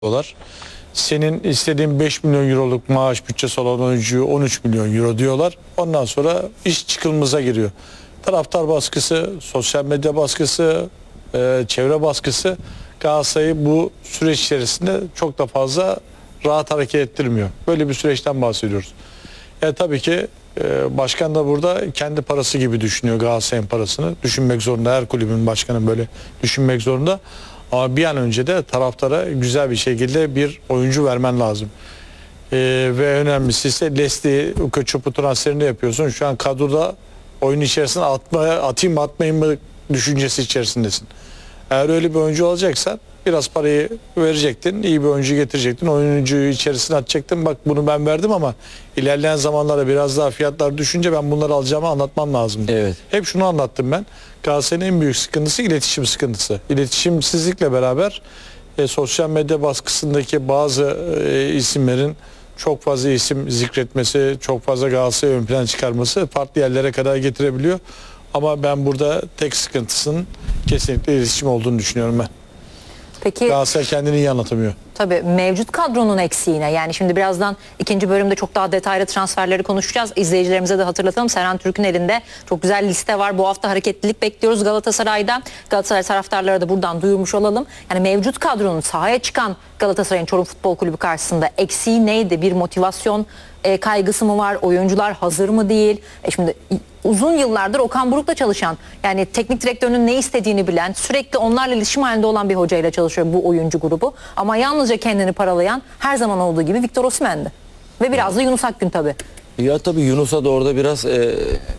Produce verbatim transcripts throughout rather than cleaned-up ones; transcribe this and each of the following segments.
dolar. Senin istediğin beş milyon euroluk maaş bütçesi olan oyuncuyu on üç milyon euro diyorlar. Ondan sonra iş çıkılmıza giriyor. Taraftar baskısı, sosyal medya baskısı, e, çevre baskısı Galatasaray'ı bu süreç içerisinde çok da fazla rahat hareket ettirmiyor. Böyle bir süreçten bahsediyoruz. E, tabii ki e, başkan da burada kendi parası gibi düşünüyor Galatasaray'ın parasını. Düşünmek zorunda, her kulübün başkanı böyle düşünmek zorunda. Ama bir an önce de taraftara güzel bir şekilde bir oyuncu vermen lazım. Ee, ve önemlisi ise Leslie Ukaçopu transferini yapıyorsun. Şu an kadroda oyun içerisinde atmaya, atayım mı atmayayım mı düşüncesi içerisindesin. Eğer öyle bir oyuncu olacaksan biraz parayı verecektin, iyi bir oyuncu getirecektin, oyuncuyu içerisine atacaktın. Bak bunu ben verdim ama ilerleyen zamanlarda biraz daha fiyatlar düşünce ben bunları alacağımı anlatmam lazım. Evet. Hep şunu anlattım ben. Galatasaray'ın en büyük sıkıntısı iletişim sıkıntısı. İletişimsizlikle beraber e, sosyal medya baskısındaki bazı e, isimlerin çok fazla isim zikretmesi, çok fazla Galatasaray'ı ön plana çıkarması farklı yerlere kadar getirebiliyor. Ama ben burada tek sıkıntısının kesinlikle iletişim olduğunu düşünüyorum ben. Peki Galatasaray kendini iyi anlatamıyor. tabii mevcut kadronun eksiğine, yani şimdi birazdan ikinci bölümde çok daha detaylı transferleri konuşacağız. İzleyicilerimize de hatırlatalım. Serhan Türk'ün elinde çok güzel liste var. Bu hafta hareketlilik bekliyoruz Galatasaray'dan. Galatasaray taraftarlara da buradan duyurmuş olalım. Yani mevcut kadronun sahaya çıkan Galatasaray'ın Çorum Futbol Kulübü karşısında eksiği neydi? Bir motivasyon e, kaygısı mı var? Oyuncular hazır mı değil? E şimdi uzun yıllardır Okan Buruk'la çalışan, yani teknik direktörünün ne istediğini bilen, sürekli onlarla iletişim halinde olan bir hocayla çalışıyor bu oyuncu grubu. Ama yalnızca kendini paralayan her zaman olduğu gibi Victor Osimhen'di. Ve biraz da Yunus Akgün tabii. Ya tabii Yunus'a da orada biraz e,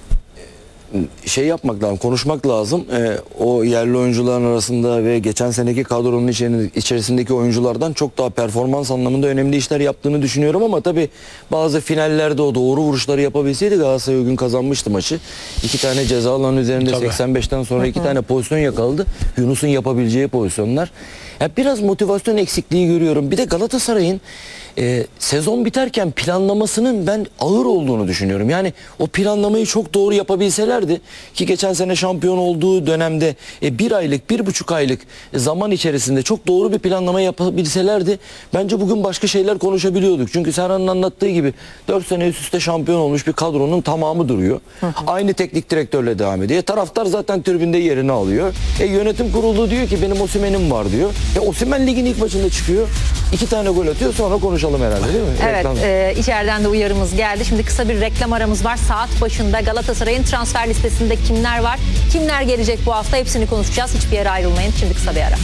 şey yapmak lazım, konuşmak lazım. E, o yerli oyuncuların arasında ve geçen seneki kadronun içerisindeki oyunculardan çok daha performans anlamında önemli işler yaptığını düşünüyorum ama tabii bazı finallerde o doğru vuruşları yapabilseydi Galatasaray o gün kazanmıştı maçı. İki tane ceza alanı üzerinde tabii. seksen beşten sonra iki tane pozisyon yakaladı. Yunus'un yapabileceği pozisyonlar. Ya biraz motivasyon eksikliği görüyorum. Bir de Galatasaray'ın e, sezon biterken planlamasının ben ağır olduğunu düşünüyorum. Yani o planlamayı çok doğru yapabilselerdi ki geçen sene şampiyon olduğu dönemde e, bir aylık, bir buçuk aylık zaman içerisinde çok doğru bir planlama yapabilselerdi bence bugün başka şeyler konuşabiliyorduk. Çünkü Serhan'ın anlattığı gibi dört sene üst üste şampiyon olmuş bir kadronun tamamı duruyor. Hı hı. Aynı teknik direktörle devam ediyor. E, taraftar zaten tribünde yerini alıyor. E, yönetim kurulu diyor ki benim Osimhen'im var diyor. E, Osimhen ligin ilk maçında çıkıyor. İki tane gol atıyor, sonra konuşalım herhalde değil mi? Evet, e, içeriden de uyarımız geldi. Şimdi kısa bir reklam aramız var. Saat başında Galatasaray'ın transfer listesinde kimler var? Kimler gelecek bu hafta? Hepsini konuşacağız. Hiçbir yere ayrılmayın. Şimdi kısa bir ara.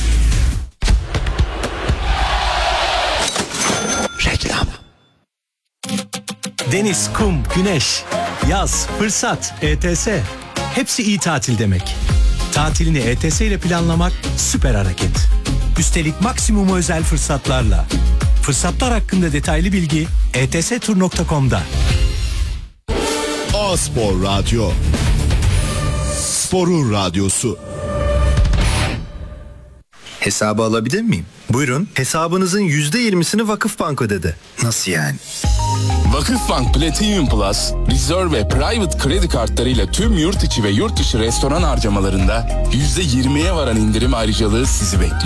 Reklam. Deniz, kum, güneş, yaz, fırsat, E T S. Hepsi iyi tatil demek. Tatilini E T S ile planlamak süper hareket. Üstelik maksimum özel fırsatlarla. Fırsatlar hakkında detaylı bilgi e t s tur nokta com'da. A-Spor Radyo. Sporun radyosu. Hesabı alabilir miyim? Buyurun. Hesabınızın yüzde yirmisini Vakıfbank ödedi. Nasıl yani? Vakıfbank Platinum Plus, Reserve ve Private kredi kartlarıyla tüm yurt içi ve yurt dışı restoran harcamalarında yüzde yirmiye varan indirim ayrıcalığı sizi bekliyor.